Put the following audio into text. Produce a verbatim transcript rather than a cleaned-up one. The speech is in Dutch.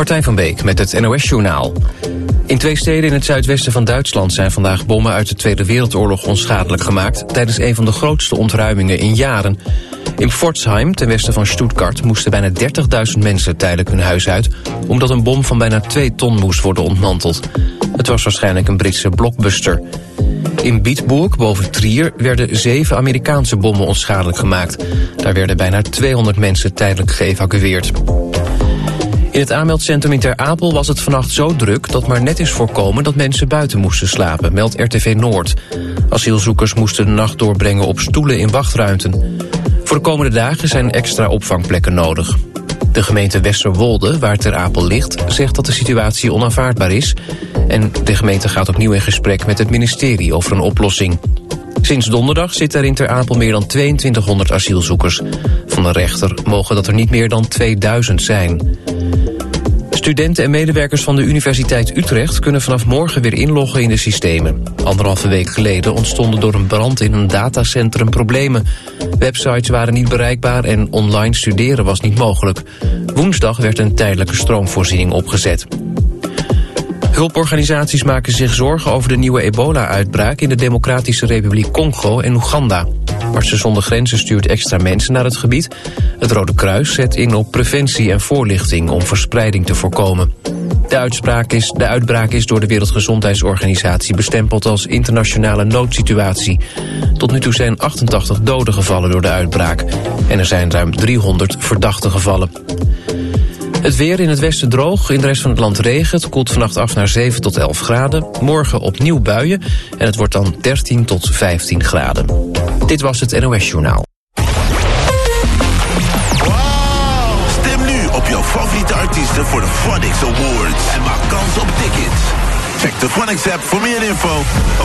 Martijn van Beek met het N O S-journaal. In twee steden in het zuidwesten van Duitsland zijn vandaag bommen uit de Tweede Wereldoorlog onschadelijk gemaakt tijdens een van de grootste ontruimingen in jaren. In Pforzheim, ten westen van Stuttgart, moesten bijna dertigduizend mensen tijdelijk hun huis uit, omdat een bom van bijna twee ton moest worden ontmanteld. Het was waarschijnlijk een Britse blockbuster. In Bietburg, boven Trier, werden zeven Amerikaanse bommen onschadelijk gemaakt. Daar werden bijna tweehonderd mensen tijdelijk geëvacueerd. In het aanmeldcentrum in Ter Apel was het vannacht zo druk dat maar net is voorkomen dat mensen buiten moesten slapen, meldt R T V Noord. Asielzoekers moesten de nacht doorbrengen op stoelen in wachtruimten. Voor de komende dagen zijn extra opvangplekken nodig. De gemeente Westerwolde, waar Ter Apel ligt, zegt dat de situatie onaanvaardbaar is. En de gemeente gaat opnieuw in gesprek met het ministerie over een oplossing. Sinds donderdag zitten er in Ter Apel meer dan tweeëntwintighonderd asielzoekers. Van de rechter mogen dat er niet meer dan tweeduizend zijn. Studenten en medewerkers van de Universiteit Utrecht kunnen vanaf morgen weer inloggen in de systemen. Anderhalve week geleden ontstonden door een brand in een datacentrum problemen. Websites waren niet bereikbaar en online studeren was niet mogelijk. Woensdag werd een tijdelijke stroomvoorziening opgezet. Hulporganisaties maken zich zorgen over de nieuwe ebola-uitbraak in de Democratische Republiek Congo en Oeganda. Artsen zonder Grenzen stuurt extra mensen naar het gebied. Het Rode Kruis zet in op preventie en voorlichting om verspreiding te voorkomen. De, uitspraak is, de uitbraak is door de Wereldgezondheidsorganisatie bestempeld als internationale noodsituatie. Tot nu toe zijn achtentachtig doden gevallen door de uitbraak. En er zijn ruim driehonderd verdachte gevallen. Het weer in het westen droog, in de rest van het land regen. Het koelt vannacht af naar zeven tot elf graden. Morgen opnieuw buien en het wordt dan dertien tot vijftien graden. Dit was het N O S-journaal. Wow! Stem nu op jouw favoriete artiesten voor de Phonics Awards. En maak kans op tickets. Check de Phonics app voor meer info.